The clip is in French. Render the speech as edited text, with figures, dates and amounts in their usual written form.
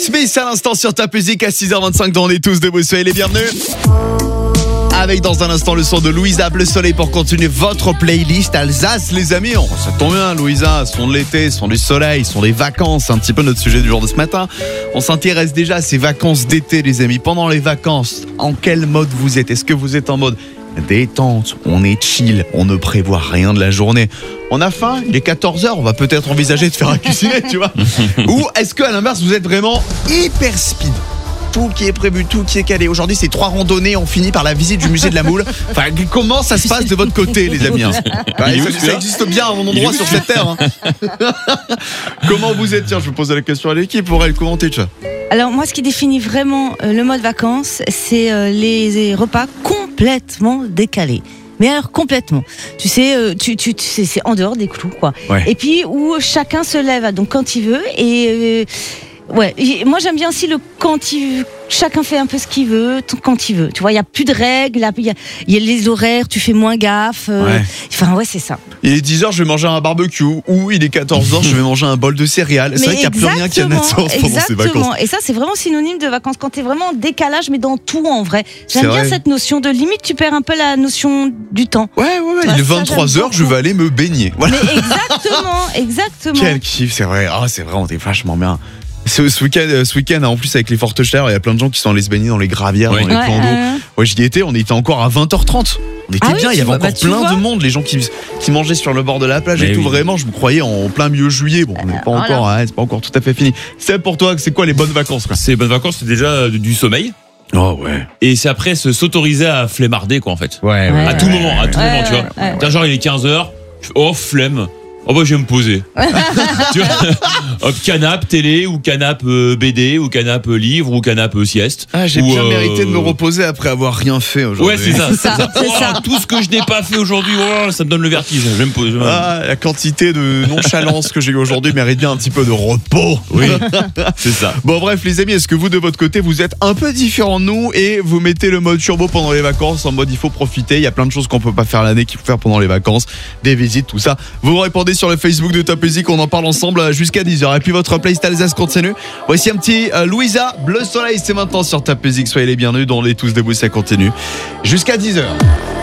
Smith à l'instant sur ta musique à 6h25 dans On est tous debout, soyez les bienvenus. Avec dans un instant le son de Louisa, Bleu Soleil pour continuer votre playlist Alsace les amis. Ça tombe bien Louisa, son de l'été, son du soleil, son des vacances, c'est un petit peu notre sujet du jour de ce matin. On s'intéresse déjà à ces vacances d'été les amis. Pendant les vacances, en quel mode vous êtes? Est-ce que vous êtes en mode détente, on est chill, on ne prévoit rien de la journée, on a faim, il est 14h, on va peut-être envisager de faire à cuisiner, tu vois? Ou est-ce qu'à l'inverse vous êtes vraiment hyper speed? Tout qui est prévu, tout qui est calé. Aujourd'hui, c'est 3 randonnées. On finit par la visite du musée de la Moule. Enfin, comment ça se passe de votre côté, les amis? Ça existe bien à mon endroit sur cette terre. Comment vous êtes? Tiens, je vous pose la question à l'équipe pour elle commenter. Tu vois. Alors moi, ce qui définit vraiment le mode vacances, c'est les repas complètement décalés. Mais alors complètement. Tu sais, c'est en dehors des clous, quoi. Ouais. Et puis où chacun se lève donc quand il veut et ouais, moi j'aime bien aussi le quand il veut. Chacun fait un peu ce qu'il veut, quand il veut. Tu vois, il y a plus de règles, il y a les horaires, tu fais moins gaffe. Ouais. Enfin ouais, c'est ça. Il est 10h, je vais manger un barbecue. Ou il est 14h, je vais manger un bol de céréales. C'est vrai qu'il n'y a plus rien qui a de sens pendant ces vacances. Et ça, c'est vraiment synonyme de vacances. Quand t'es vraiment en décalage, mais dans tout en vrai. J'aime C'est bien vrai. cette notion de limite, tu perds un peu la notion du temps. Ouais, Tu il est vois, ça, j'aime 23h, je beaucoup. vais aller me baigner. Voilà. Mais exactement. Quel kiff, c'est vrai. Ah, c'est vrai, on était vachement bien. Ce week-end, en plus, avec les fortes chaleurs, il y a plein de gens qui sont allés se baigner dans les gravières, Ouais. dans les plans d'eau. Ouais, j'y étais, on était encore à 20h30. On était Ah oui, bien, il y avait encore tu plein vois. de monde, les gens qui mangeaient sur le bord de la plage Mais et tout. oui. Vraiment, je me croyais en plein milieu juillet. Bon, on n'est pas Voilà. encore, c'est pas encore tout à fait fini. C'est pour toi, c'est quoi les bonnes vacances, quoi? C'est bonnes vacances, c'est déjà du sommeil. Oh ouais. Et c'est après s'autoriser à flemmarder, quoi, en fait. Ouais, Ouais. À tout moment, tu vois. Ouais. Tiens, genre, il est 15h. Oh, flemme. Oh, bah, je vais me poser. Tu vois, hop, canap télé, ou canap BD, ou canap livre, ou canap sieste. Ah, j'ai Ou, bien mérité de me reposer après avoir rien fait aujourd'hui. Ouais, c'est ça. C'est ça. Oh, tout ce que je n'ai pas fait aujourd'hui, oh, ça me donne le vertige. Je vais me poser. Ah, la quantité de nonchalance que j'ai eu aujourd'hui mérite bien un petit peu de repos. Oui, c'est ça. Bon bref les amis, est-ce que vous de votre côté vous êtes un peu différents de nous et vous mettez le mode turbo pendant les vacances en mode il faut profiter, il y a plein de choses qu'on peut pas faire l'année qu'il faut faire pendant les vacances, des visites, tout ça. Vous me répondez sur le Facebook de Top Music, on en parle ensemble jusqu'à 10h. Et puis votre playlist Alsace continue. Voici un petit Louisa, Bleu Soleil, c'est maintenant sur Top Music, soyez les bienvenus, dans les tous debout, ça continue jusqu'à 10h.